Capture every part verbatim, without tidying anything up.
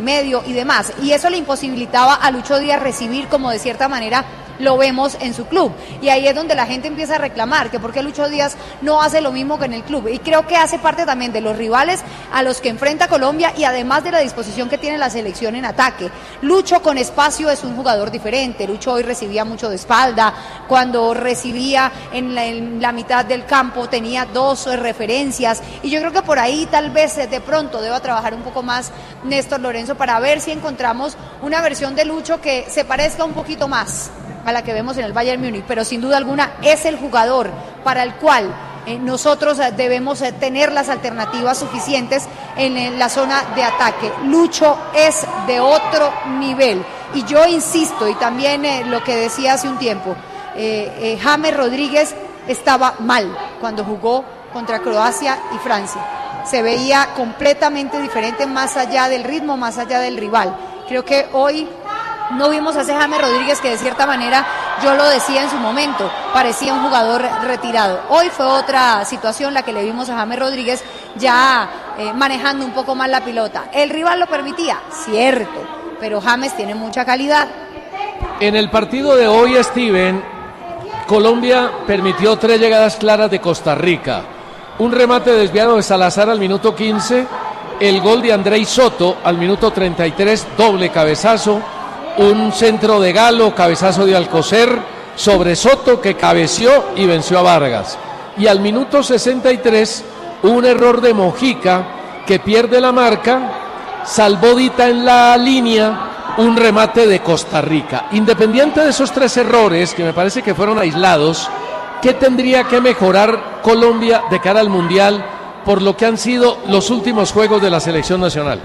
medio y demás, y eso le imposibilitaba a Lucho Díaz recibir, como de cierta manera lo vemos en su club, y ahí es donde la gente empieza a reclamar que por qué Lucho Díaz no hace lo mismo que en el club, y creo que hace parte también de los rivales a los que enfrenta Colombia, y además de la disposición que tiene la selección en ataque. Lucho con espacio es un jugador diferente. Lucho hoy recibía mucho de espalda, cuando recibía en la, en la mitad del campo tenía dos referencias, y yo creo que por ahí tal vez de pronto deba trabajar un poco más Néstor Lorenzo para ver si encontramos una versión de Lucho que se parezca un poquito más a la que vemos en el Bayern Múnich, pero sin duda alguna es el jugador para el cual eh, nosotros eh, debemos eh, tener las alternativas suficientes en, en la zona de ataque. Lucho es de otro nivel, y yo insisto, y también eh, lo que decía hace un tiempo, eh, eh, James Rodríguez estaba mal cuando jugó contra Croacia y Francia, se veía completamente diferente, más allá del ritmo, más allá del rival. Creo que hoy no vimos a ese James Rodríguez que de cierta manera, yo lo decía en su momento, parecía un jugador retirado. Hoy fue otra situación la que le vimos a James Rodríguez ya eh, manejando un poco más la pelota. El rival lo permitía, cierto, pero James tiene mucha calidad. En el partido de hoy, Steven, Colombia permitió tres llegadas claras de Costa Rica. Un remate desviado de Salazar al minuto quince, el gol de Andrei Soto al minuto treinta y tres, doble cabezazo, un centro de Galo, cabezazo de Alcocer sobre Soto, que cabeció y venció a Vargas. Y al minuto sesenta y tres, un error de Mojica, que pierde la marca, salvó Dita en la línea, un remate de Costa Rica. Independiente de esos tres errores, que me parece que fueron aislados, ¿qué tendría que mejorar Colombia de cara al Mundial por lo que han sido los últimos juegos de la selección nacional?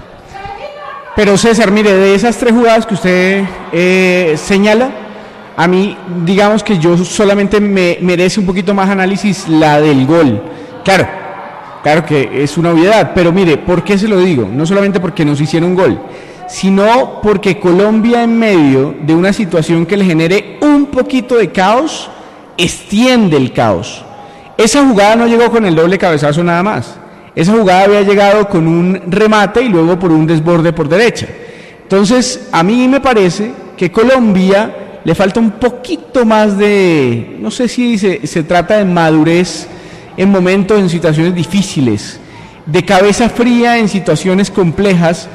Pero César, mire, de esas tres jugadas que usted eh, señala, a mí, digamos que yo solamente me merece un poquito más análisis la del gol. Claro, claro que es una obviedad, pero mire, ¿por qué se lo digo? No solamente porque nos hicieron gol, sino porque Colombia, en medio de una situación que le genere un poquito de caos, extiende el caos. Esa jugada no llegó con el doble cabezazo nada más. Esa jugada había llegado con un remate y luego por un desborde por derecha. Entonces, a mí me parece que Colombia le falta un poquito más de, no sé si se, se trata de madurez en momentos, en situaciones difíciles, de cabeza fría en situaciones complejas,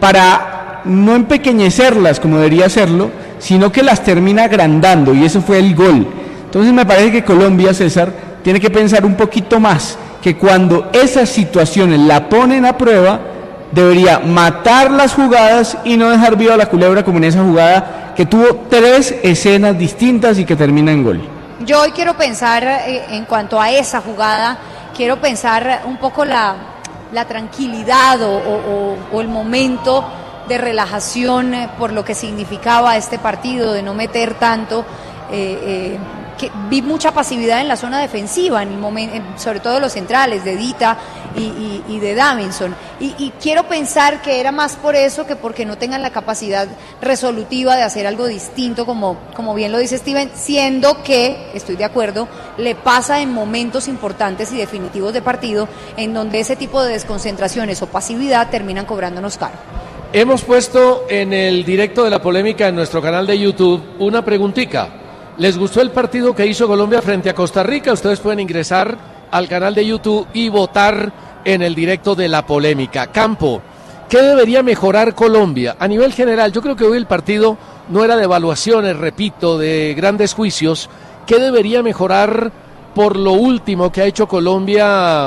para no empequeñecerlas como debería hacerlo, sino que las termina agrandando, y eso fue el gol. Entonces me parece que Colombia, César, tiene que pensar un poquito más, que cuando esas situaciones la ponen a prueba, debería matar las jugadas y no dejar viva la culebra, como en esa jugada que tuvo tres escenas distintas y que termina en gol. Yo hoy quiero pensar, eh, en cuanto a esa jugada, quiero pensar un poco la, la tranquilidad o, o, o el momento de relajación eh, por lo que significaba este partido, de no meter tanto. Eh, eh, que vi mucha pasividad en la zona defensiva, en el momento, sobre todo de los centrales, de Dita y, y, y de Davinson, y, y quiero pensar que era más por eso que porque no tengan la capacidad resolutiva de hacer algo distinto, como, como bien lo dice Steven, siendo que, estoy de acuerdo, le pasa en momentos importantes y definitivos de partido, en donde ese tipo de desconcentraciones o pasividad terminan cobrándonos caro. Hemos puesto en el directo de la polémica en nuestro canal de YouTube una preguntica. ¿Les gustó el partido que hizo Colombia frente a Costa Rica? Ustedes pueden ingresar al canal de YouTube y votar en el directo de la polémica. Campo, ¿qué debería mejorar Colombia? A nivel general, yo creo que hoy el partido no era de evaluaciones, repito, de grandes juicios. ¿Qué debería mejorar por lo último que ha hecho Colombia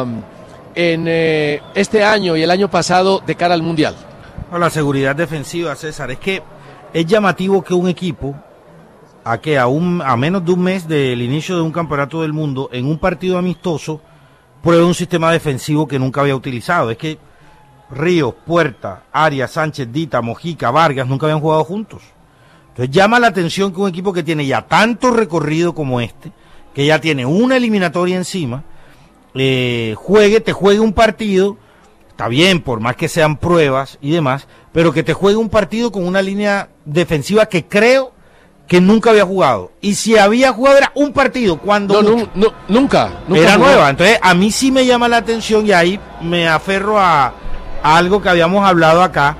en eh, este año y el año pasado de cara al Mundial? No, la seguridad defensiva, César, es que es llamativo que un equipo, a que a, un, a menos de un mes del inicio de un campeonato del mundo, en un partido amistoso, pruebe un sistema defensivo que nunca había utilizado. Es que Ríos, Puerta, Arias, Sánchez, Dita, Mojica, Vargas nunca habían jugado juntos. Entonces llama la atención que un equipo que tiene ya tanto recorrido como este, que ya tiene una eliminatoria encima, eh, juegue, te juegue un partido, está bien, por más que sean pruebas y demás, pero que te juegue un partido con una línea defensiva que creo que nunca había jugado. Y si había jugado era un partido, cuando no, no, no, nunca, nunca era jugó. Nueva. Entonces a mí sí me llama la atención, y ahí me aferro a, a algo que habíamos hablado acá,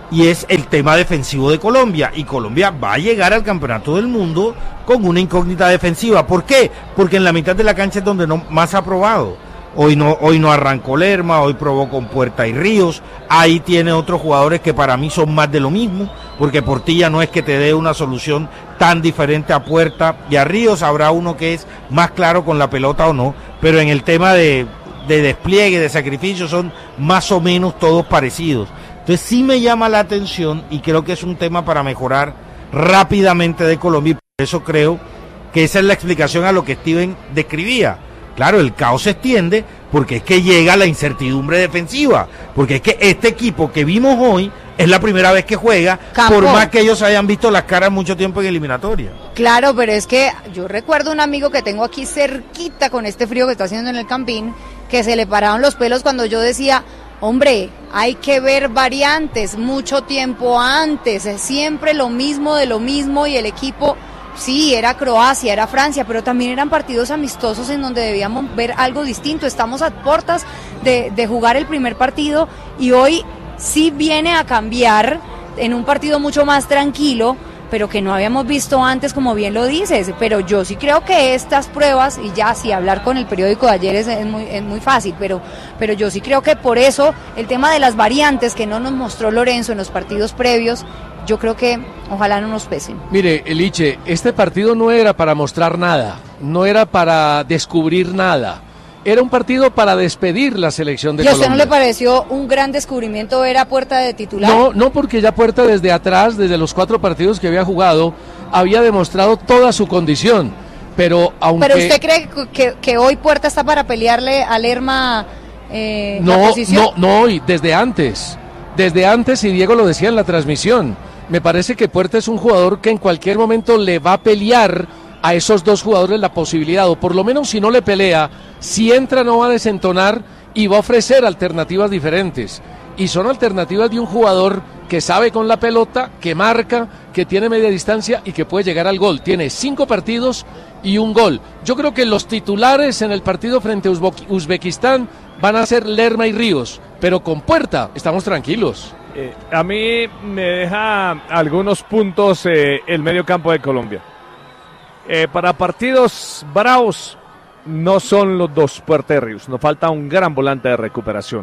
y es el tema defensivo de Colombia, y Colombia va a llegar al Campeonato del Mundo con una incógnita defensiva. ¿Por qué? Porque en la mitad de la cancha es donde no, más ha probado. Hoy no, hoy no arrancó Lerma, hoy probó con Puerta y Ríos, ahí tiene otros jugadores que para mí son más de lo mismo, porque Portilla no es que te dé una solución tan diferente a Puerta y a Ríos, habrá uno que es más claro con la pelota o no, pero en el tema de, de despliegue, de sacrificio, son más o menos todos parecidos. Entonces sí me llama la atención y creo que es un tema para mejorar rápidamente de Colombia, y por eso creo que esa es la explicación a lo que Steven describía. Claro, el caos se extiende porque es que llega la incertidumbre defensiva, porque es que este equipo que vimos hoy es la primera vez que juega, Campo. por más que ellos hayan visto las caras mucho tiempo en eliminatoria. Claro, pero es que yo recuerdo un amigo que tengo aquí cerquita con este frío que está haciendo en el Campín, que se le pararon los pelos cuando yo decía, hombre, hay que ver variantes mucho tiempo antes, es siempre lo mismo de lo mismo, y el equipo... Sí, era Croacia, era Francia, pero también eran partidos amistosos en donde debíamos ver algo distinto. Estamos a puertas de, de jugar el primer partido, y hoy sí viene a cambiar en un partido mucho más tranquilo, pero que no habíamos visto antes, como bien lo dices. Pero yo sí creo que estas pruebas, y ya sí, hablar con el periódico de ayer es, es, muy, es muy fácil, pero, pero yo sí creo que por eso el tema de las variantes que no nos mostró Lorenzo en los partidos previos, yo creo que ojalá no nos pesen. Mire, Eliche, este partido no era para mostrar nada, no era para descubrir nada, era un partido para despedir la selección de Colombia. ¿Y a Colombia. usted no le pareció un gran descubrimiento ver a Puerta de titular? No, no, porque ya Puerta desde atrás, desde los cuatro partidos que había jugado, había demostrado toda su condición, pero aunque... ¿Pero usted cree que, que, que hoy Puerta está para pelearle a Lerma eh, no, la posición? No, no hoy, desde antes, desde antes, y Diego lo decía en la transmisión. Me parece que Puerta es un jugador que en cualquier momento le va a pelear a esos dos jugadores la posibilidad, o por lo menos si no le pelea, si entra no va a desentonar y va a ofrecer alternativas diferentes. Y son alternativas de un jugador que sabe con la pelota, que marca, que tiene media distancia y que puede llegar al gol. Tiene cinco partidos y un gol. Yo creo que los titulares en el partido frente a Uzbekistán van a ser Lerma y Ríos, pero con Puerta estamos tranquilos. Eh, a mí me deja algunos puntos eh, el medio campo de Colombia. Eh, para partidos bravos no son los dos Puerta y Ríos, nos falta un gran volante de recuperación.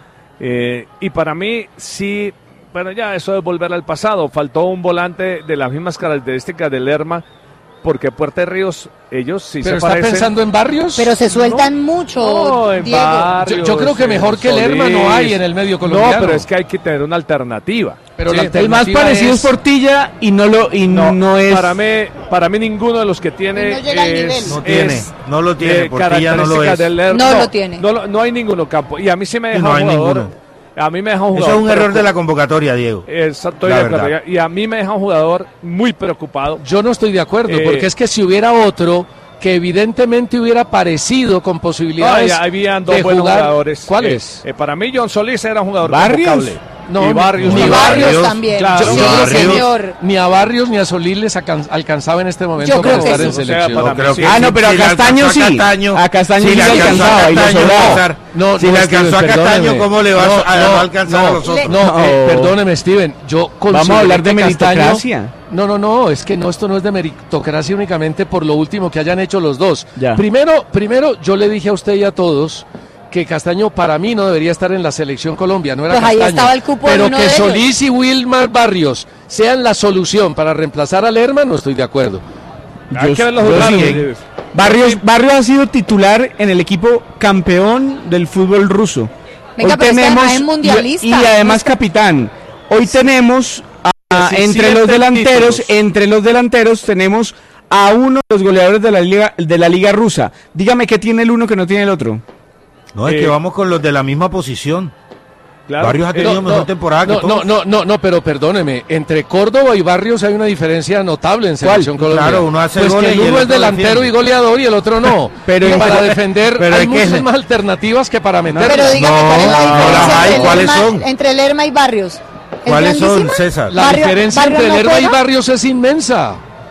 Eh, y para mí sí, bueno, ya eso es volver al pasado, faltó un volante de las mismas características de Lerma, porque Puerta y Ríos, ellos sí ¿Pero se está parecen. pensando en Barrios? Pero se sueltan No, mucho, no, en Diego. Barrios, Yo, yo creo que mejor en que Lerma Solís. no hay en el medio colombiano. No, pero es que hay que tener una alternativa. Pero Sí, la El más alternativa parecido es es Portilla y no lo y no, No, es para mí, para mí ninguno de los que tiene Y no llega al es- nivel. No tiene, es no lo tiene, de Portilla no lo características es. del Lerma. No lo tiene. No, lo- no hay ninguno campo. Y a mí sí me deja No un hay jugador. ninguno. A mí me deja un Eso jugador. es un error de preocup- la convocatoria, Diego. Exacto, La de acuerdo. verdad. Y a mí me deja un jugador muy preocupado. Yo no estoy de acuerdo, Eh, porque es que si hubiera otro que evidentemente hubiera parecido con posibilidades Ay, habían dos de buenos jugar. jugadores. ¿Cuáles? Eh, eh, para mí, John Solís era un jugador ¿Barrios? convocable. No, y Barrios ni Y también. Barrios Barrios, también. claro. Sí, Yo creo que señor. ni a Barrios ni a Solís les alcan- alcanzaba en este momento Yo para creo que estar sí. en O sea, selección. para Yo creo sí. que Ah, no, sí, pero a si le Castaño alcanzó sí. Castaño, A Castaño si sí le le alcanzó a alcanzaba y lo Castaño, sobraba. César, No, si no, le alcanzó Steven, a Castaño, perdóneme. ¿cómo le va a- No, a, no, va a alcanzar no, a los otros? No, No. eh, perdóneme, Steven. Yo Vamos a hablar de consideré que Castaño- meritocracia. No, no, no, es que no, esto no es de meritocracia únicamente por lo último que hayan hecho los dos. Ya. Primero, primero, yo le dije a usted y a todos que Castaño para mí no debería estar en la selección Colombia, no era Pues ahí Castaño. estaba el cupo de pero uno que de ellos. Solís y Wilmar Barrios sean la solución para reemplazar a Lerma, no estoy de acuerdo. Hay que ver los yo jugadores. sí. Barrios, Barrios ha sido titular en el equipo campeón del fútbol ruso. Venga, Hoy pero es que tenemos además es mundialista. y además capitán. Hoy tenemos a- entre diecisiete los delanteros, títulos. entre los delanteros tenemos a uno de los goleadores de la liga de la liga rusa. Dígame qué tiene el uno que no tiene el otro. No, es Eh, que vamos con los de la misma posición. Claro. Barrios ha tenido No, mejor no, temporada que no, todos. no, no, no, no, pero perdóneme, entre Córdoba y Barrios hay una diferencia notable en selección ¿Cuál? Colombia. Claro, uno hace pues goles que y el el uno es otro delantero defiende. y goleador y el otro no. Pero y en- para defender pero hay es que- muchas más alternativas que para meter. Pero dígame, No, ¿cuál es la no diferencia las hay, entre, ¿cuáles Lerma, son? entre Lerma y Barrios? ¿Es ¿Cuáles son, grandísima? César? La Barrio- diferencia Barrio entre no Lerma y juega. Barrios es inmensa.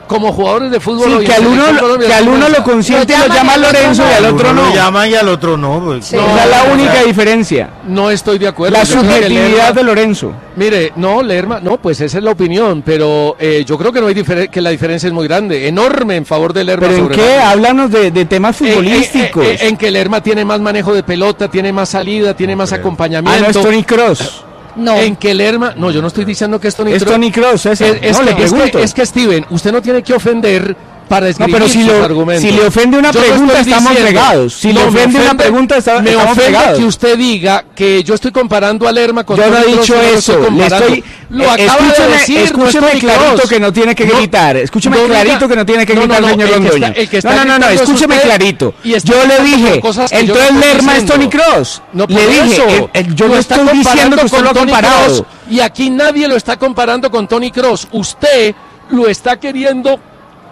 como jugadores de fútbol. Sí, hoy que en al uno, Selección Colombia que al es uno lo vergüenza. consiente y Lo lo llaman llama y al otro Lorenzo y al no. otro Uno no. lo llama y al otro no. Pues. Sí. Esa es la única diferencia. No estoy de acuerdo. La Yo creo que subjetividad Lerma- de Lorenzo. Mire, no, Lerma, no, pues esa es la opinión, pero eh, yo creo que no hay difer- que la diferencia es muy grande, enorme en favor de Lerma. ¿Pero en sobre qué? Lerma. Háblanos de, de temas En- en- futbolísticos. En, en que Lerma tiene más manejo de pelota, tiene más salida, tiene más Ah, acompañamiento. no, es Tony Cross. No. En que Lerma, no, yo no estoy diciendo que es Tony Es Kroos. Tony Cross, César. Es, es No, que, le es, pregunto. que, es que, Steven, usted no tiene que ofender para No, escribir pero si, sus lo- argumentos. si le ofende una Yo no pregunta, estoy estamos diciendo- fregados. Si le No, me ofende una pregunta, está- me estamos ofende fregados. que usted diga que yo estoy comparando a Lerma con Yo no Toni he Kroos, dicho yo no lo eso. estoy Le comparando. estoy, Lo eh, acaba de escúcheme, decir, no es escúcheme Toni clarito Kroos. que no tiene que No, gritar. Escúcheme no diga- clarito que no tiene que no, gritar, no, no, señor el que Londoño. está- el que está No, no, no, no, gritando es escúcheme usted clarito. y está Yo le gritando dije, por cosas que yo no entonces estoy Lerma es diciendo. Tony Cross. No, por le dije, eso. eh, eh, yo Lo no está estoy diciendo que usted comparando lo ha con Toni comparado. Kroos, y aquí nadie lo está comparando con Tony Cross. Usted lo está queriendo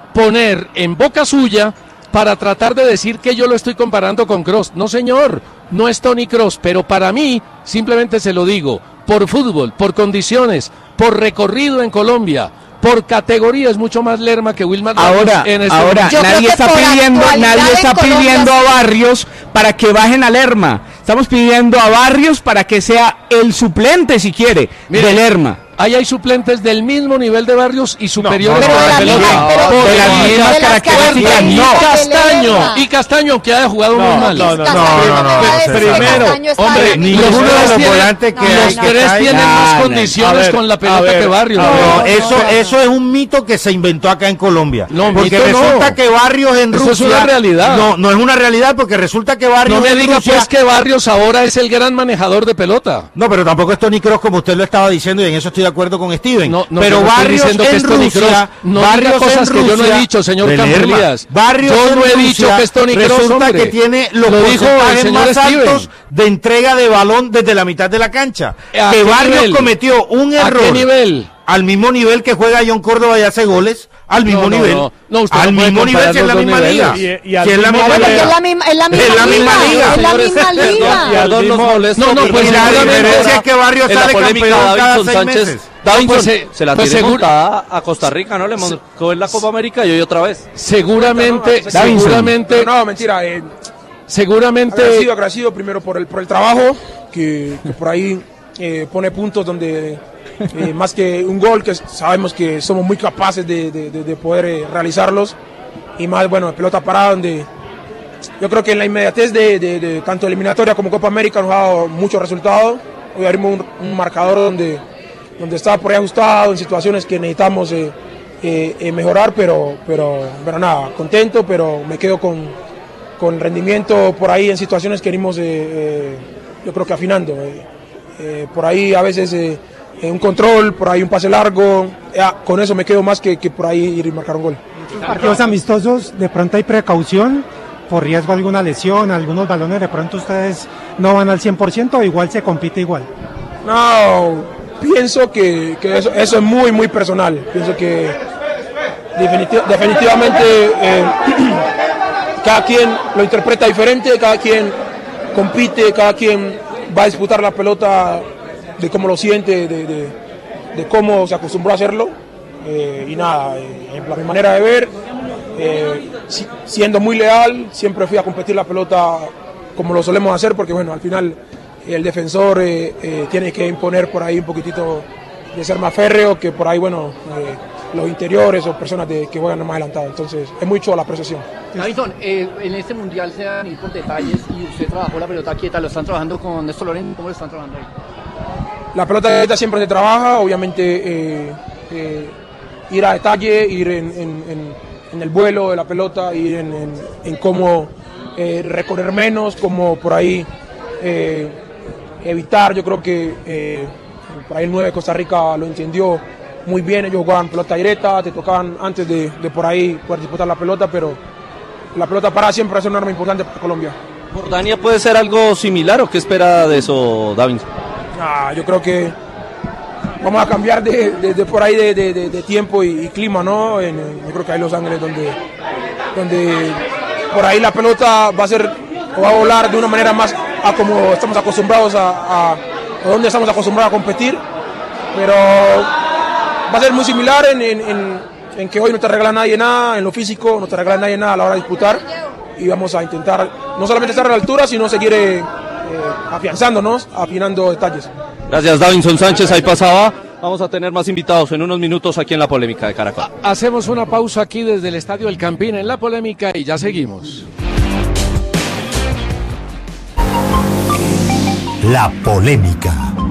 poner en boca suya para tratar de decir que yo lo estoy comparando con Kroos. No, señor, no es Tony Kroos, pero para mí, simplemente se lo digo, por fútbol, por condiciones, por recorrido en Colombia, por categoría, es mucho más Lerma que Wilmar Barrios Ahora, en este ahora momento. Yo creo nadie que está por pidiendo, actualidad nadie en está Colombia pidiendo a sí. Barrios para que bajen a Lerma. Estamos pidiendo a Barrios para que sea el suplente, si quiere, Mire, de Lerma. Ahí hay suplentes del mismo nivel de Barrios y superiores Pero con de la la pelota. misma- pero Por de las la mismas misma características, y no. Castaño, Lerma. y Castaño que haya jugado No, muy mal. no, no, Castaño no, me no, va a no, decir que primero, Castaño está hombre, en ni el los nivel. ninguno de los tienen- volantes que no, hay Los no, tres no. tienen No, más no. condiciones A ver, con la a pelota ver, que Barrios. a ¿no? ver. No, no, eso, no, no. eso es un mito que se inventó acá en Colombia. No, porque mito no. resulta que Barrios en Eso es Rusia. una realidad. No, no es una realidad porque resulta que Barrios No me en diga Rusia. pues que Barrios ahora es el gran manejador de pelota. No, pero tampoco es Tony Kroos como usted lo estaba diciendo y en eso estoy de acuerdo con Steven. No, no, pero yo no estoy Barrios diciendo que en es Tony Rusia, Kroos. No diga Barrios cosas en que yo no he Rusia, dicho, señor de Campo Lerma. Elías. Barrios Yo en no he Rusia, dicho que es Tony Kroos, resulta hombre. que tiene los Lo dijo el porcentajes señor más Steven. altos de entrega de balón desde la mitad de la cancha. ¿A Que qué Barrios nivel? cometió un ¿A error. qué nivel? Al mismo nivel que juega John Córdoba y hace goles, al mismo No, no, nivel. no. No, usted al no puede mismo nivel comparar si es la los dos misma liga. niveles. Y- y al Si es la mismo misma Porque nivel. es liga. la misma, es la misma Es la liga, misma liga, es la señores. misma Perdón, liga. y a dos nos molesto No, no, porque pues Y la seguramente diferencia es que Barrios en la sale polémica campeón cada Davinson seis Sánchez, meses. Davinson Pues, eh, se la pues tiene seguro- montada a Costa Rica, ¿no? Le montó en la Copa América y hoy otra vez. Seguramente, Davinson. seguramente, No, mentira. Eh, seguramente. agradecido, agradecido primero por el, por el trabajo, que, que por ahí eh, pone puntos donde eh, más que un gol, que sabemos que somos muy capaces de, de- de- de poder eh, realizarlos. Y más, bueno, pelota parada, donde yo creo que en la inmediatez de, de- de tanto eliminatoria como Copa América nos ha dado muchos resultados. Hoy abrimos un, un marcador donde, donde estaba por ahí ajustado, en situaciones que necesitamos eh, eh, eh, mejorar, pero, pero, pero nada, contento, pero me quedo con, con rendimiento por ahí en situaciones que venimos, eh, eh, yo creo que afinando. eh. Eh, por ahí a veces eh, eh, un control, por ahí un pase largo, ya, con eso me quedo más que, que por ahí ir y marcar un gol. Partidos amistosos, de pronto hay precaución por riesgo de alguna lesión, algunos balones de pronto ustedes no van al cien por ciento o igual se compite igual. No, pienso que, que eso, eso es muy, muy personal. Pienso que definiti- definitivamente eh, cada quien lo interpreta diferente, cada quien compite, cada quien va a disputar la pelota de cómo lo siente, de, de- de cómo se acostumbró a hacerlo. Eh, y nada, eh, en la- mi manera de ver, eh, si- siendo muy leal, siempre fui a competir la pelota como lo solemos hacer, porque bueno, al final el defensor eh, eh, tiene que imponer por ahí un poquitito de ser más férreo, que por ahí, bueno, eh, los interiores o personas de, que juegan más adelantados. Entonces, es mucho la apreciación. Davinson, eh, en este mundial se van a ir por detalles y usted trabajó la pelota quieta, lo están trabajando con Néstor Lorenzo, ¿cómo lo están trabajando ahí? La pelota quieta siempre se trabaja, obviamente eh, eh, ir a detalle, ir en, en- en- en el vuelo de la pelota, ir en, en- en cómo eh, recorrer menos, cómo por ahí eh, evitar. Yo creo que eh, por ahí el nueve de Costa Rica lo entendió muy bien, ellos jugaban pelota directa, te tocaban antes de, de por ahí poder disputar la pelota, pero la pelota parada siempre es un arma importante para Colombia. ¿Jordania puede ser algo similar o qué espera de eso, Davinson? Ah, yo creo que vamos a cambiar de, de- de por ahí de, de- de- de tiempo y, y clima, ¿no? En- en- yo creo que hay Los Ángeles donde, donde por ahí la pelota va a ser o va a volar de una manera más a como estamos acostumbrados a, a, a donde estamos acostumbrados a competir, pero va a ser muy similar en, en- en- en que hoy no te regala nadie nada en lo físico, no te regala nadie nada a la hora de disputar, y vamos a intentar no solamente estar a la altura, sino seguir eh, eh, afianzándonos, afinando detalles. Gracias, Davinson Sánchez, ahí pasaba. Vamos a tener más invitados en unos minutos aquí en La Polémica de Caracol. Hacemos una pausa aquí desde el Estadio El Campín en La Polémica y ya seguimos. La Polémica.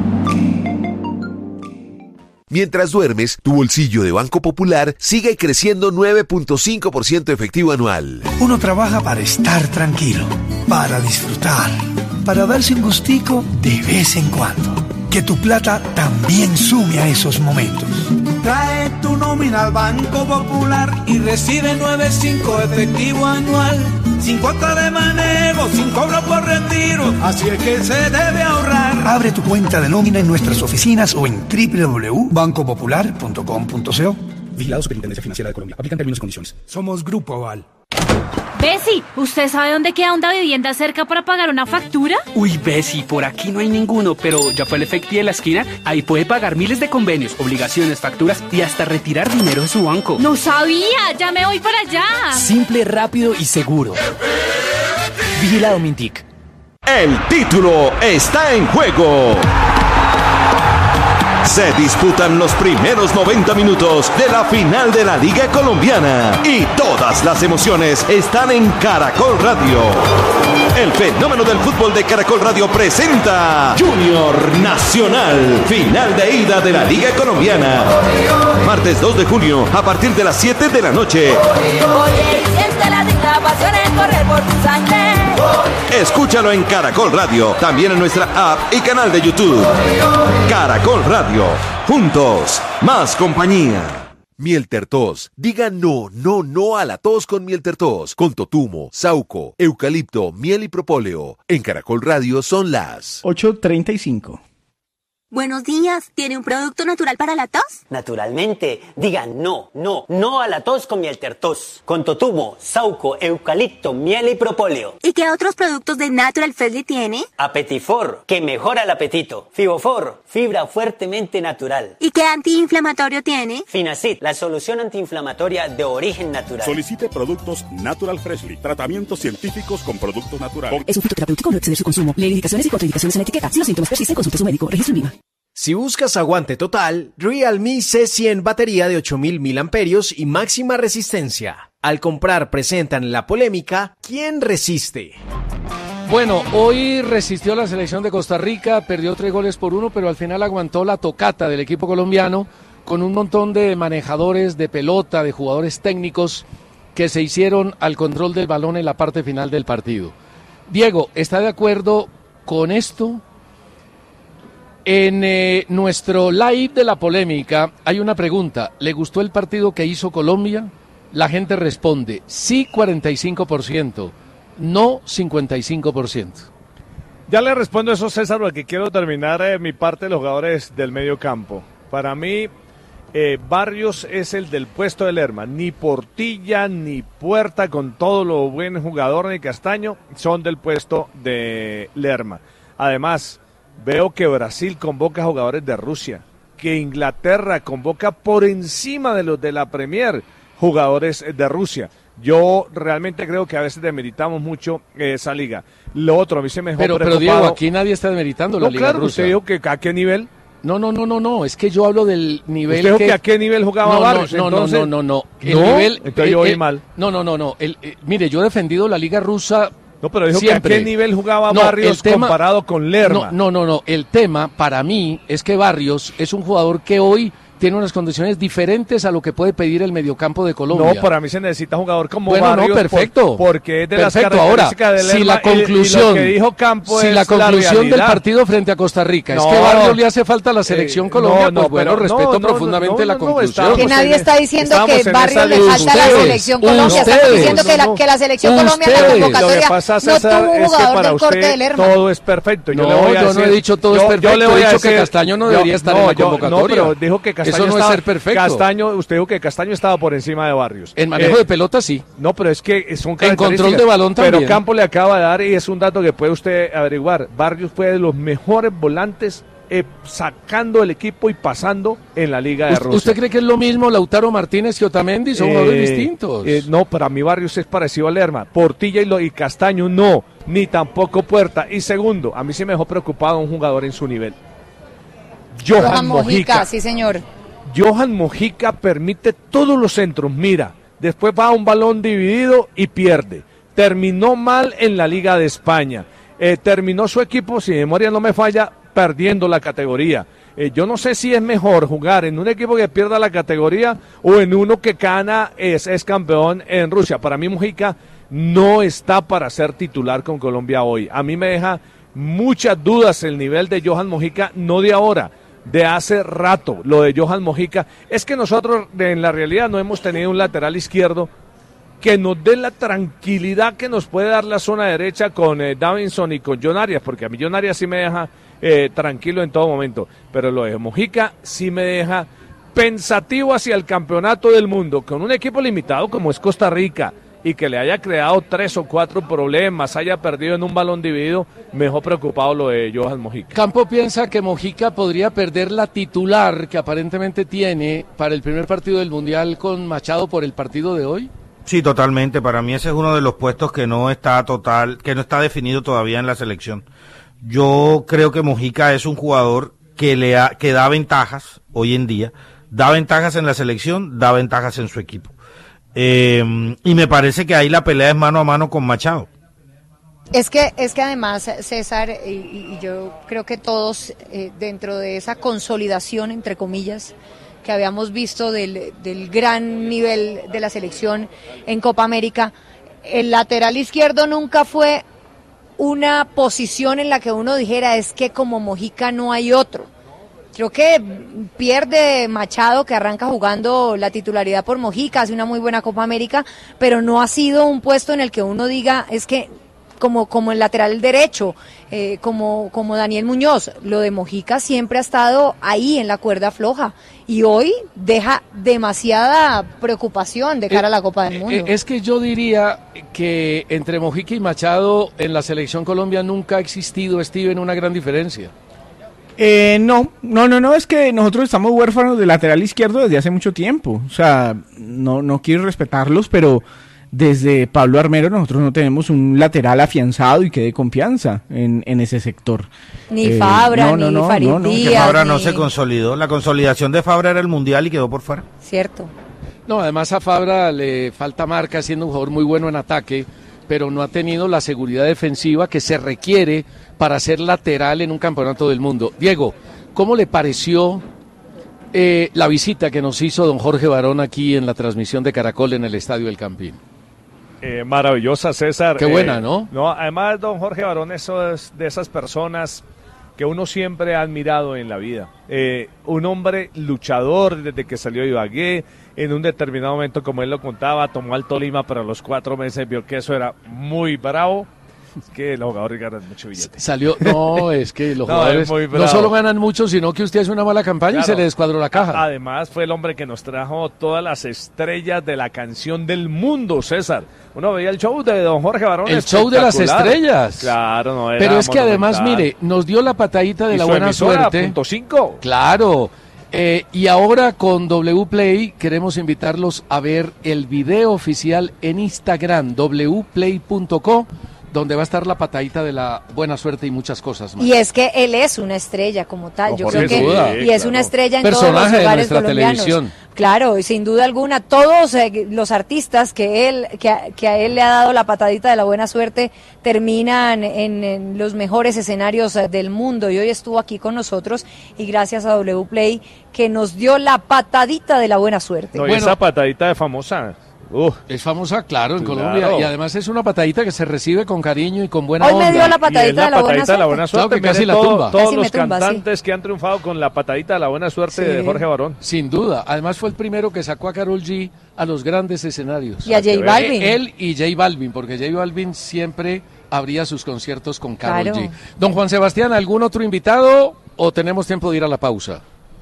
Mientras duermes, tu bolsillo de Banco Popular sigue creciendo nueve punto cinco por ciento efectivo anual. Uno trabaja para estar tranquilo, para disfrutar, para darse un gustico de vez en cuando. Que tu plata también sume a esos momentos. Trae tu nómina al Banco Popular y recibe nueve punto cinco efectivo anual. Sin cuota de manejo, sin cobro por retiro, así es que se debe ahorrar. Abre tu cuenta de nómina en nuestras oficinas o en doble u doble u doble u punto banco popular punto com punto co. Vigilado Superintendencia Financiera de Colombia. Aplican términos y condiciones. Somos Grupo Aval. Bessie, ¿usted sabe dónde queda una vivienda cerca para pagar una factura? Uy, Bessie, por aquí no hay ninguno, pero ya fue el Efecti de la esquina. Ahí puede pagar miles de convenios, obligaciones, facturas y hasta retirar dinero de su banco. ¡No sabía! ¡Ya me voy para allá! Simple, rápido y seguro. Vigilado Mintic. El título está en juego. Se disputan los primeros noventa minutos de la final de la Liga Colombiana y todas las emociones están en Caracol Radio. El fenómeno del fútbol de Caracol Radio presenta Junior Nacional, final de ida de la Liga Colombiana. Martes dos de junio a partir de las siete de la noche. Escúchalo en Caracol Radio, también en nuestra app y canal de YouTube. Caracol Radio, juntos, más compañía. Miel Tertos. Diga no, no, no a la tos con Miel Tertos. Con totumo, sauco, eucalipto, miel y propóleo. En Caracol Radio son las ocho treinta y cinco. Buenos días, ¿tiene un producto natural para la tos? Naturalmente, digan no, no, no a la tos con Miel Tertos. Con totumo, sauco, eucalipto, miel y propóleo. ¿Y qué otros productos de Natural Freshly tiene? Apetifor, que mejora el apetito. Fibofor, fibra fuertemente natural. ¿Y qué antiinflamatorio tiene? Finacid, la solución antiinflamatoria de origen natural. Solicite productos Natural Freshly, tratamientos científicos con productos naturales. Es un fitoterapéutico, no excede su consumo. Lee indicaciones y contraindicaciones en la etiqueta. Si los síntomas persisten, consulte a su médico. Registro en Lima. Si buscas aguante total, Realme C cien batería de ocho mil miliamperios y máxima resistencia. Al comprar presentan en La Polémica ¿Quién resiste? Bueno, hoy resistió la selección de Costa Rica, perdió tres goles por uno, pero al final aguantó la tocata del equipo colombiano con un montón de manejadores de pelota, de jugadores técnicos que se hicieron al control del balón en la parte final del partido. Diego, ¿está de acuerdo con esto? En eh, nuestro live de La Polémica hay una pregunta. ¿Le gustó el partido que hizo Colombia? La gente responde sí cuarenta y cinco por ciento, no cincuenta y cinco por ciento. Ya le respondo eso, César, porque quiero terminar eh, mi parte de los jugadores del medio campo. Para mí, eh, Barrios es el del puesto de Lerma. Ni Portilla, ni Puerta, con todo lo buen jugador, ni Castaño, son del puesto de Lerma. Además, veo que Brasil convoca jugadores de Rusia, que Inglaterra convoca por encima de los de la Premier jugadores de Rusia. Yo realmente creo que a veces demeritamos mucho esa liga. Lo otro, a mí se me dejó pero, pero Diego, aquí nadie está demeritando la no, liga claro, rusa. Usted dijo que a qué nivel. No, no, no, no, no, es que yo hablo del nivel. Usted dijo que... que a qué nivel jugaba no, Barrios. No, no, entonces... no, no, no, no. El ¿No? nivel. Entonces yo el, oí el, mal. No, no, no, no. El, el, mire, yo he defendido la liga rusa. No, pero dijo siempre. que a qué nivel jugaba no, Barrios tema, comparado con Lerma. No, no, no, no. El tema para mí es que Barrios es un jugador que hoy tiene unas condiciones diferentes a lo que puede pedir el mediocampo de Colombia. No, para mí se necesita un jugador como bueno, Barrios. No, perfecto. Por, porque es de perfecto. las Ahora, características de si la conclusión, y, y lo que dijo Campo si es la conclusión la del partido frente a Costa Rica no, es que Barrios le hace falta a la selección eh, Colombia, no, no, pues bueno, pero, respeto no, no, profundamente no, no, la conclusión. Que nadie está diciendo que Barrios le falta a la selección Colombia, está diciendo que la, que la selección Colombia en la convocatoria no tuvo un jugador del corte del Lerma. Todo es perfecto. No, yo no he dicho todo es perfecto, he dicho que Castaño no debería estar en la convocatoria. No, pero dijo que Castaño eso no es ser perfecto. Castaño usted dijo que Castaño estaba por encima de Barrios. En manejo eh, de pelota sí. No, pero es que son en control de balón también. Pero Campo le acaba de dar y es un dato que puede usted averiguar. Barrios fue de los mejores volantes eh, sacando el equipo y pasando en la Liga de Rusia. ¿Usted cree que es lo mismo Lautaro Martínez que Otamendi? Son jugadores Eh, distintos. eh, no, para mí Barrios es parecido a Lerma. Portilla y, lo, y Castaño no, ni tampoco Puerta. Y segundo, a mí sí me dejó preocupado un jugador en su nivel. Johan, Johan Mojica, Mojica. sí señor. Johan Mojica permite todos los centros. Mira, después va a un balón dividido y pierde. Terminó mal en la Liga de España. Eh, terminó su equipo, si mi memoria no me falla, perdiendo la categoría. Eh, yo no sé si es mejor jugar en un equipo que pierda la categoría o en uno que gana, es, es campeón en Rusia. Para mí Mojica no está para ser titular con Colombia hoy. A mí me deja muchas dudas el nivel de Johan Mojica, no de ahora, de hace rato. Lo de Johan Mojica es que nosotros en la realidad no hemos tenido un lateral izquierdo que nos dé la tranquilidad que nos puede dar la zona derecha con eh, Davinson y con John Arias, porque a mí John Arias sí me deja eh, tranquilo en todo momento, pero lo de Mojica sí me deja pensativo hacia el campeonato del mundo, con un equipo limitado como es Costa Rica, y que le haya creado tres o cuatro problemas, haya perdido en un balón dividido, me dejó preocupado lo de Johan Mojica. Campo piensa que Mojica podría perder la titular que aparentemente tiene para el primer partido del Mundial con Machado por el partido de hoy. Sí, totalmente. Para mí ese es uno de los puestos que no está total, que no está definido todavía en la selección. Yo creo que Mojica es un jugador que le ha, que da ventajas hoy en día, da ventajas en la selección, da ventajas en su equipo. Eh, y me parece que ahí la pelea es mano a mano con Machado. Es que, es que además, César, y, y yo creo que todos, eh, dentro de esa consolidación, entre comillas, que habíamos visto del, del gran nivel de la selección en Copa América, el lateral izquierdo nunca fue una posición en la que uno dijera es que como Mojica no hay otro. Creo que pierde Machado, que arranca jugando la titularidad por Mojica, hace una muy buena Copa América, pero no ha sido un puesto en el que uno diga es que como como el lateral derecho, eh, como como Daniel Muñoz. Lo de Mojica siempre ha estado ahí en la cuerda floja y hoy deja demasiada preocupación de cara a la Copa del Mundo. Eh, es que yo diría que entre Mojica y Machado en la selección Colombia nunca ha existido, Steven, una gran diferencia. Eh, no, no, no, no, es que nosotros estamos huérfanos de lateral izquierdo desde hace mucho tiempo. O sea, no, no quiero respetarlos, pero desde Pablo Armero nosotros no tenemos un lateral afianzado y que dé confianza en, en ese sector. Ni Eh, Fabra, no, no, ni no, Farid no, no, Díaz, Que Fabra no ni- se consolidó. La consolidación de Fabra era el Mundial y quedó por fuera. Cierto. No, además a Fabra le falta marca, siendo un jugador muy bueno en ataque, pero no ha tenido la seguridad defensiva que se requiere para ser lateral en un campeonato del mundo. Diego, ¿cómo le pareció eh, la visita que nos hizo don Jorge Barón aquí en la transmisión de Caracol en el Estadio del Campín? Eh, maravillosa, César. Qué Eh, buena, ¿no? No, además, don Jorge Barón, eso es de esas personas que uno siempre ha admirado en la vida. Eh, un hombre luchador desde que salió de Ibagué, en un determinado momento, como él lo contaba, tomó al Tolima para los cuatro meses, vio que eso era muy bravo. Es que los jugadores ganan mucho billete. Salió, no, es que los No, jugadores es muy no bravo. solo ganan mucho, sino que usted hace una mala campaña y Claro. se le descuadró la caja. Además, fue el hombre que nos trajo todas las estrellas de la canción del mundo, César. Uno veía el show de don Jorge Barón. El show de las espectacular. estrellas. Claro, no era Pero es que además, monumental. mire, nos dio la patadita de Y la su buena emisora, suerte. punto cinco. Claro. Eh, y ahora con W Play queremos invitarlos a ver el video oficial en Instagram, w play punto co, donde va a estar la patadita de la buena suerte y muchas cosas más. Y es que él es una estrella como tal, No, yo por creo que duda. y es Claro. una estrella en Personaje todos los de hogares nuestra colombianos. televisión. Claro, y sin duda alguna todos eh, los artistas que él que a, que a él le ha dado la patadita de la buena suerte terminan en, en los mejores escenarios eh, del mundo y hoy estuvo aquí con nosotros y gracias a W Play que nos dio la patadita de la buena suerte. No, y esa patadita de famosa. Uf. Es famosa, claro, en Claro. Colombia. Y además es una patadita que se recibe con cariño y con buena Hoy me onda. dio la patadita Y es la de la buena patadita de la buena Claro suerte. que casi Mire la todo- tumba. Todos Casi me los tumba, sí. cantantes que han triunfado con la patadita de la buena suerte Sí. de Jorge Barón. Sin duda. Además fue el primero que sacó a Karol G a los grandes escenarios. Y a J Balvin. Eh, Él y J Balvin, porque J Balvin siempre abría sus conciertos con Karol Claro. G. Don Juan Sebastián, ¿algún otro invitado o tenemos tiempo de ir a la pausa?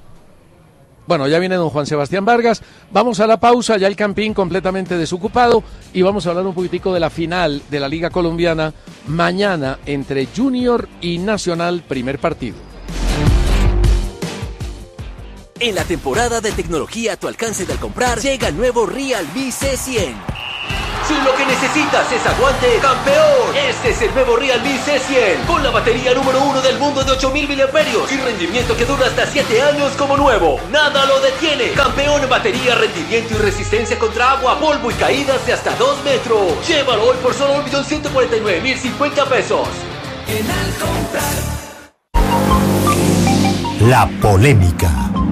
Bueno, ya viene don Juan Sebastián Vargas. Vamos a la pausa, ya el Campín completamente desocupado y vamos a hablar un poquitico de la final de la Liga Colombiana mañana entre Junior y Nacional, primer partido. En la temporada de tecnología a tu alcance de al comprar, llega el nuevo Realme C cien. Si lo que necesitas es aguante, ¡campeón! Este es el nuevo Realme C cien, con la batería número uno del mundo de ocho mil miliamperios y rendimiento que dura hasta siete años como nuevo. ¡Nada lo detiene! ¡Campeón en batería, rendimiento y resistencia contra agua, polvo y caídas de hasta dos metros! Llévalo hoy por solo un millón ciento cuarenta y nueve mil cincuenta pesos. En al comprar. La polémica.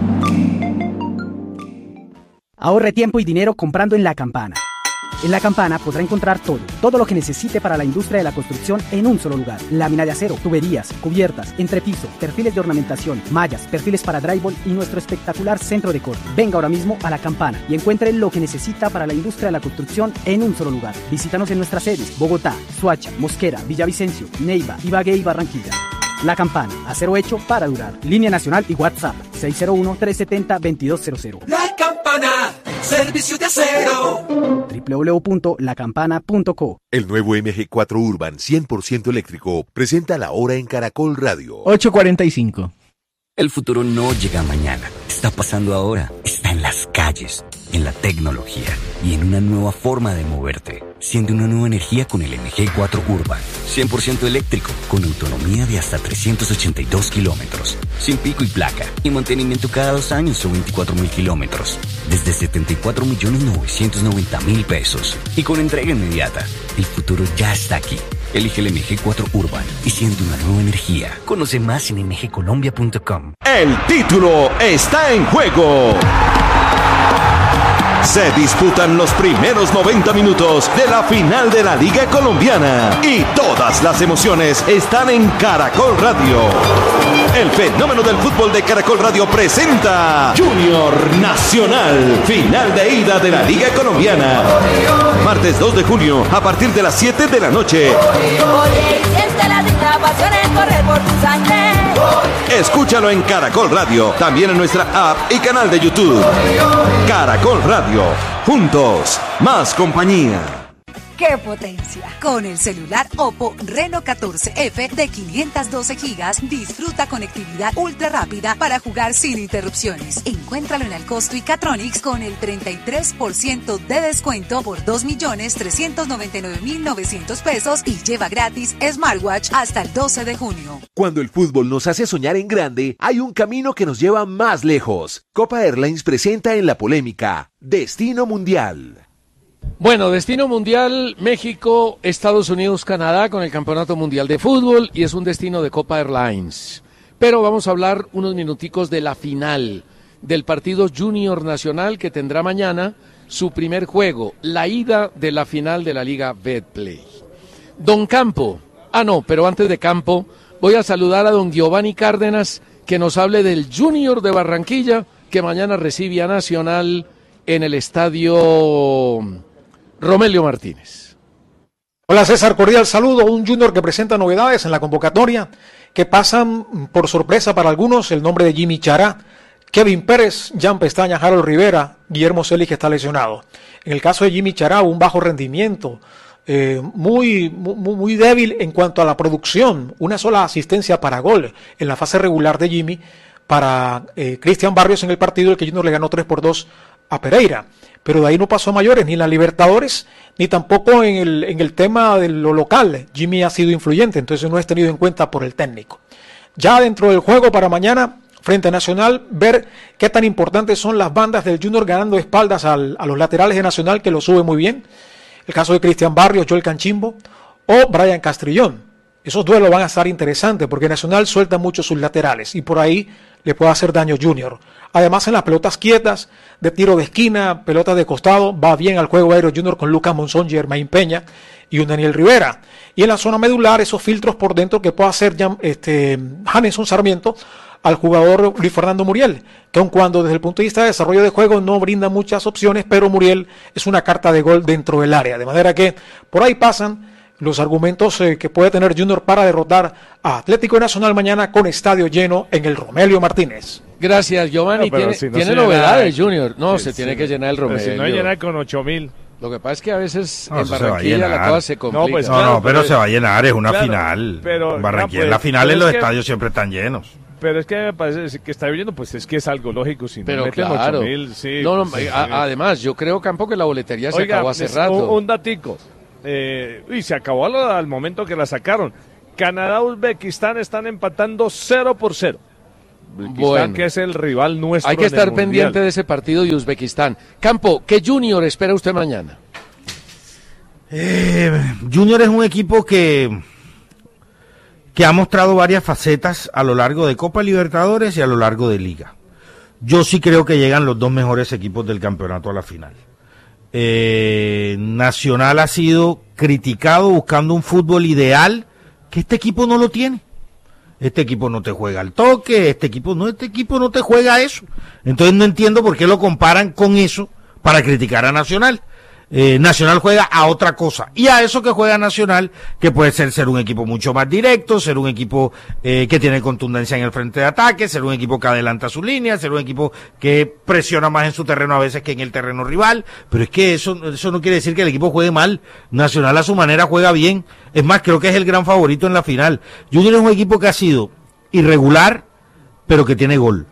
Ahorre tiempo y dinero comprando en La Campana. En La Campana podrá encontrar todo, todo lo que necesite para la industria de la construcción en un solo lugar. Lámina de acero, tuberías, cubiertas, entrepiso, perfiles de ornamentación, mallas, perfiles para drywall y nuestro espectacular centro de corte. Venga ahora mismo a La Campana y encuentre lo que necesita para la industria de la construcción en un solo lugar. Visítanos en nuestras sedes: Bogotá, Soacha, Mosquera, Villavicencio, Neiva, Ibagué y Barranquilla. La Campana, acero hecho para durar. Línea nacional y WhatsApp seis cero uno, tres siete cero, dos dos cero cero. La Campana, servicio de acero. doble u doble u doble u punto la campana punto co. El nuevo M G cuatro Urban cien por ciento eléctrico presenta la hora en Caracol Radio. ocho cuarenta y cinco. El futuro no llega mañana, está pasando ahora, está en las calles, en la tecnología y en una nueva forma de moverte. Siente una nueva energía con el M G cuatro Urban, cien por ciento eléctrico, con autonomía de hasta trescientos ochenta y dos kilómetros, sin pico y placa, y mantenimiento cada dos años o veinticuatro mil kilómetros, desde setenta y cuatro millones novecientos noventa mil pesos, y con entrega inmediata. El futuro ya está aquí. Elige el M G cuatro Urban y siente una nueva energía. Conoce más en m g colombia punto com. El título está en juego. Se disputan los primeros noventa minutos de la final de la Liga Colombiana y todas las emociones están en Caracol Radio. El fenómeno del fútbol de Caracol Radio presenta Junior Nacional, final de ida de la Liga Colombiana. Martes dos de junio a partir de las siete de la noche. Escúchalo en Caracol Radio, también en nuestra app y canal de YouTube. Caracol Radio, juntos, más compañía. ¡Qué potencia! Con el celular Oppo Reno catorce F de quinientos doce gigas, disfruta conectividad ultra rápida para jugar sin interrupciones. Encuéntralo en Alcosto y Catronics con el treinta y tres por ciento de descuento por dos millones trescientos noventa y nueve mil novecientos pesos y lleva gratis smartwatch hasta el doce de junio. Cuando el fútbol nos hace soñar en grande, hay un camino que nos lleva más lejos. Copa Airlines presenta en la polémica Destino Mundial. Bueno, destino mundial, México, Estados Unidos, Canadá con el Campeonato Mundial de Fútbol y es un destino de Copa Airlines. Pero vamos a hablar unos minuticos de la final del partido Junior Nacional que tendrá mañana su primer juego, la ida de la final de la Liga Betplay. Don Campo, ah no, pero antes de Campo voy a saludar a don Giovanni Cárdenas que nos hable del Junior de Barranquilla que mañana recibe a Nacional en el estadio Romelio Martínez. Hola César, cordial saludo. Un Junior que presenta novedades en la convocatoria que pasan por sorpresa para algunos. El nombre de Jimmy Chará, Kevin Pérez, Jan Pestaña, Harold Rivera, Guillermo Celis que está lesionado. En el caso de Jimmy Chará, un bajo rendimiento, eh, muy, muy, muy débil en cuanto a la producción. Una sola asistencia para gol en la fase regular de Jimmy para eh, Cristian Barrios en el partido el que Junior le ganó tres por dos a Pereira. Pero de ahí no pasó a mayores, ni en la Libertadores, ni tampoco en el, en el tema de lo local. Jimmy ha sido influyente, entonces no es tenido en cuenta por el técnico. Ya dentro del juego para mañana, frente a Nacional, ver qué tan importantes son las bandas del Junior ganando espaldas al, a los laterales de Nacional, que lo sube muy bien. El caso de Cristian Barrios, Joel Canchimbo o Brian Castrillón. Esos duelos van a estar interesantes porque Nacional suelta mucho sus laterales y por ahí le puede hacer daño Junior. Además, en las pelotas quietas, de tiro de esquina, pelotas de costado, va bien al juego aéreo Junior con Lucas Monzón, Germain Peña y un Daniel Rivera. Y en la zona medular, esos filtros por dentro que puede hacer este, Jameson Sarmiento al jugador Luis Fernando Muriel, que aun cuando desde el punto de vista de desarrollo de juego no brinda muchas opciones, pero Muriel es una carta de gol dentro del área. De manera que por ahí pasan los argumentos eh, que puede tener Junior para derrotar a Atlético Nacional mañana con estadio lleno en el Romelio Martínez. Gracias, Giovanni. No, tiene si no tiene novedades, llena, Junior. No, se sí, tiene que llenar el Romelio. Si no llena con ocho mil. Lo que pasa es que a veces no, en Barranquilla la cosa se complica. No, pues, no, claro, no, pero, pero se va a llenar, es una claro, final. Pero, en Barranquilla, no, pues, la final en los que, estadios siempre están llenos. Pero es que me parece que está lloviendo, pues es que es algo lógico. Si pero no claro. ocho mil, sí, no, no, pues, a, sí. Además, yo creo, Campo, que la boletería Oiga, se acabó hace rato. Un, un datico. Eh, y se acabó al, al momento que la sacaron. Canadá-Uzbekistán están empatando cero por cero. Bueno, que es el rival nuestro. Hay que estar pendiente de ese partido de Uzbekistán. Campo, ¿qué Junior espera usted mañana? Eh, Junior es un equipo que, que ha mostrado varias facetas a lo largo de Copa Libertadores y a lo largo de Liga. Yo sí creo que llegan los dos mejores equipos del campeonato a la final. Eh, Nacional ha sido criticado buscando un fútbol ideal que este equipo no lo tiene. Este equipo no te juega al toque, este equipo no, este equipo no te juega eso. Entonces no entiendo por qué lo comparan con eso para criticar a Nacional. Eh, Nacional juega a otra cosa, y a eso que juega Nacional, que puede ser ser un equipo mucho más directo, ser un equipo eh, que tiene contundencia en el frente de ataque, ser un equipo que adelanta su línea, ser un equipo que presiona más en su terreno a veces que en el terreno rival, pero es que eso, eso no quiere decir que el equipo juegue mal. Nacional a su manera juega bien, es más, creo que es el gran favorito en la final. Junior es un equipo que ha sido irregular, pero que tiene gol.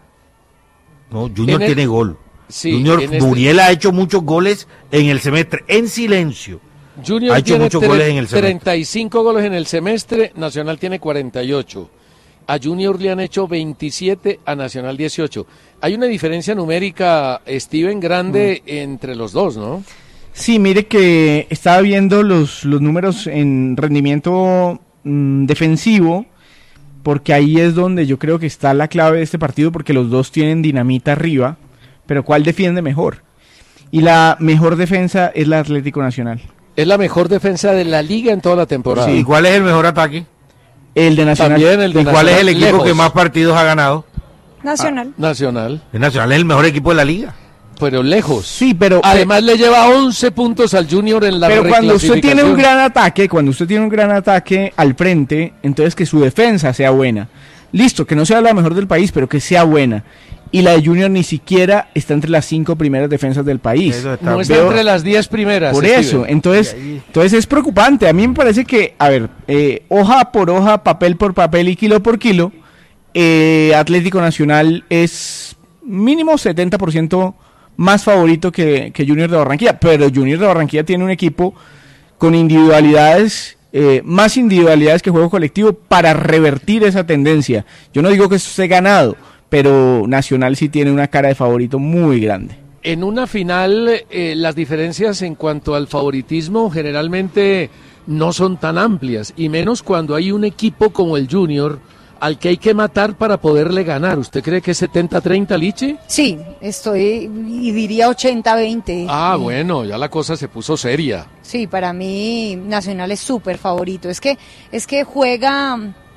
No, Junior tiene gol. Sí, Junior Muriel este... ha hecho muchos goles en el semestre, en silencio. Junior ha hecho tiene muchos goles en el semestre. treinta y cinco goles en el semestre, Nacional tiene cuarenta y ocho. A Junior le han hecho veintisiete, a Nacional dieciocho. Hay una diferencia numérica, Steven, grande mm. entre los dos, ¿no? Sí, mire que estaba viendo los, los números en rendimiento mmm, defensivo, porque ahí es donde yo creo que está la clave de este partido, porque los dos tienen dinamita arriba. Pero ¿cuál defiende mejor? Y la mejor defensa es la Atlético Nacional. Es la mejor defensa de la liga en toda la temporada. Sí. ¿Y cuál es el mejor ataque? El de Nacional. También el de ¿Y Nacional. cuál es el equipo Lejos. que más partidos ha ganado? Nacional. Ah, Nacional. El Nacional es el mejor equipo de la liga. Pero lejos. Sí, pero además eh, le lleva once puntos al Junior en la Pero cuando usted tiene un gran ataque, cuando usted tiene un gran ataque al frente, entonces que su defensa sea buena. Listo, que no sea la mejor del país, pero que sea buena. Y la de Junior ni siquiera está entre las cinco primeras defensas del país. Está no está entre las diez primeras. Por Steven. Eso, entonces, entonces es preocupante. A mí me parece que, a ver, eh, hoja por hoja, papel por papel y kilo por kilo, eh, Atlético Nacional es mínimo setenta por ciento más favorito que, que Junior de Barranquilla. Pero Junior de Barranquilla tiene un equipo con individualidades... Eh, más individualidades que juego colectivo para revertir esa tendencia. Yo no digo que eso esté ganado, pero Nacional sí tiene una cara de favorito muy grande. En una final, eh, las diferencias en cuanto al favoritismo generalmente no son tan amplias, y menos cuando hay un equipo como el Junior al que hay que matar para poderle ganar. ¿Usted cree que es setenta treinta, Lichi? Sí, estoy, y diría ochenta veinte. Ah, bueno, ya la cosa se puso seria. Sí, para mí Nacional es súper favorito. Es que, es que juega,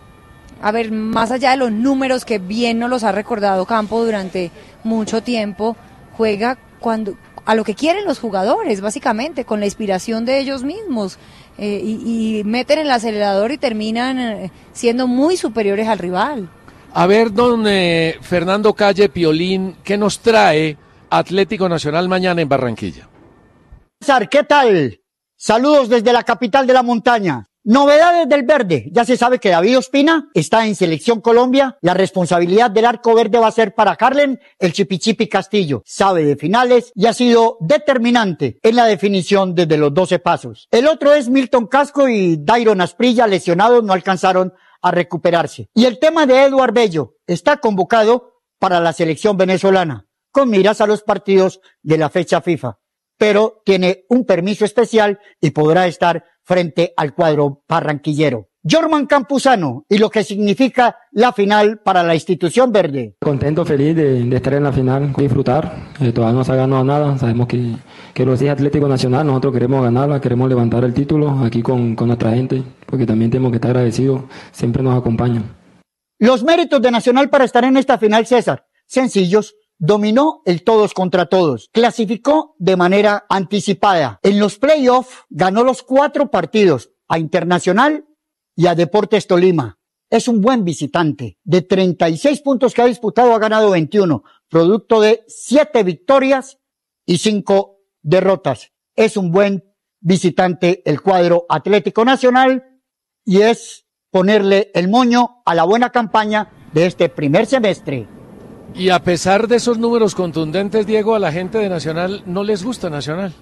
a ver, más allá de los números que bien nos los ha recordado Campo durante mucho tiempo, juega cuando a lo que quieren los jugadores, básicamente, con la inspiración de ellos mismos. Eh, y, y meten el acelerador y terminan eh, siendo muy superiores al rival. A ver, don eh, Fernando Calle Piolín, ¿qué nos trae Atlético Nacional mañana en Barranquilla? César, ¿qué tal? Saludos desde la capital de la montaña. Novedades del verde. Ya se sabe que David Ospina está en Selección Colombia. La responsabilidad del arco verde va a ser para Harlen, el Chipichipi Castillo. Sabe de finales y ha sido determinante en la definición desde los doce pasos. El otro es Milton Casco y Dairon Asprilla, lesionados, no alcanzaron a recuperarse. Y el tema de Eduard Bello está convocado para la selección venezolana, con miras a los partidos de la fecha FIFA. Pero tiene un permiso especial y podrá estar frente al cuadro barranquillero. Jorman Campuzano y lo que significa la final para la institución verde. Contento, feliz de, de estar en la final, disfrutar. Eh, todavía no se ha ganado nada. Sabemos que, que lo exige Atlético Nacional. Nosotros queremos ganarla, queremos levantar el título aquí con, con nuestra gente, porque también tenemos que estar agradecidos. Siempre nos acompañan. Los méritos de Nacional para estar en esta final, César, sencillos. Dominó el todos contra todos, clasificó de manera anticipada. En los playoffs ganó los cuatro partidos, a Internacional y a Deportes Tolima. Es un buen visitante. De treinta y seis puntos que ha disputado, ha ganado veintiuno, producto de siete victorias y cinco derrotas. es un buen visitante el cuadro Atlético Nacional y es ponerle el moño a la buena campaña de este primer semestre. Y a pesar de esos números contundentes, Diego, a la gente de Nacional no les gusta Nacional.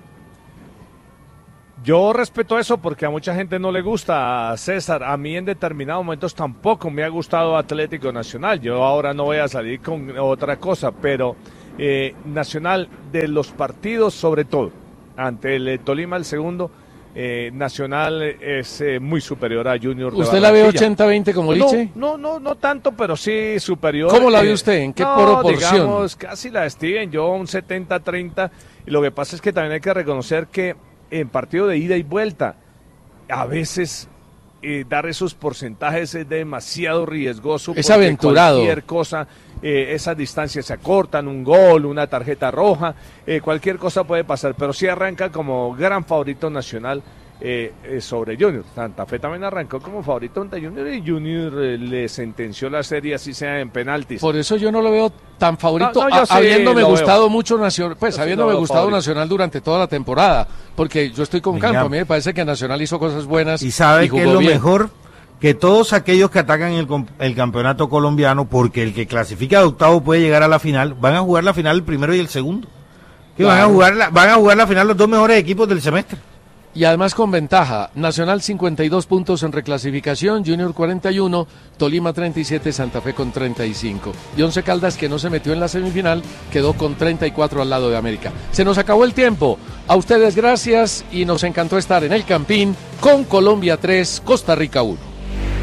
Yo respeto eso porque a mucha gente no le gusta, César. A mí en determinados momentos tampoco me ha gustado Atlético Nacional. Yo ahora no voy a salir con otra cosa, pero eh, Nacional, de los partidos sobre todo, ante el Tolima el segundo, eh, Nacional es eh, muy superior a Junior. ¿Usted la ve ochenta veinte como Liche? No, no, no, no tanto, pero sí superior. ¿Cómo la ve usted? ¿En qué no, proporción? Digamos, casi la de Steven, yo un setenta treinta. Y lo que pasa es que también hay que reconocer que en partido de ida y vuelta, a veces eh, dar esos porcentajes es demasiado riesgoso. Es aventurado. Cualquier cosa, eh, esas distancias se acortan, un gol, una tarjeta roja, eh, cualquier cosa puede pasar, pero sí arranca como gran favorito Nacional eh, eh, sobre Junior. Santa Fe también arrancó como favorito ante Junior y Junior eh, le sentenció la serie, así sea en penaltis. Por eso yo no lo veo tan favorito, no, no, a, sí habiéndome gustado veo. mucho Nacional, pues Yo habiéndome sí gustado favorito. Nacional durante toda la temporada, porque yo estoy con Campo, a mí me parece que Nacional hizo cosas buenas y sabe y que es jugó lo bien. mejor, que todos aquellos que atacan el, com- el campeonato colombiano, porque el que clasifica de octavo puede llegar a la final, van a jugar la final el primero y el segundo, que Claro. van a jugar la, van a jugar la final los dos mejores equipos del semestre. Y además con ventaja, Nacional cincuenta y dos puntos en reclasificación, Junior cuarenta y uno, Tolima treinta y siete, Santa Fe con treinta y cinco. Y Once Caldas, que no se metió en la semifinal, quedó con treinta y cuatro al lado de América. Se nos acabó el tiempo. A ustedes gracias y nos encantó estar en el Campín con Colombia tres, Costa Rica uno.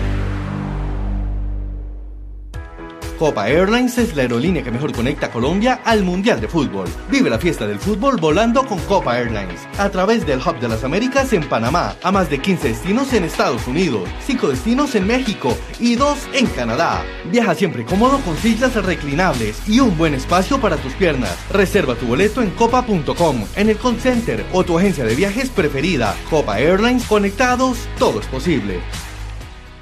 Copa Airlines es la aerolínea que mejor conecta a Colombia al Mundial de Fútbol. Vive la fiesta del fútbol volando con Copa Airlines. A través del Hub de las Américas en Panamá, a más de quince destinos en Estados Unidos, cinco destinos en México y dos en Canadá. Viaja siempre cómodo con sillas reclinables y un buen espacio para tus piernas. Reserva tu boleto en copa punto com, en el call center o tu agencia de viajes preferida. Copa Airlines, conectados, todo es posible.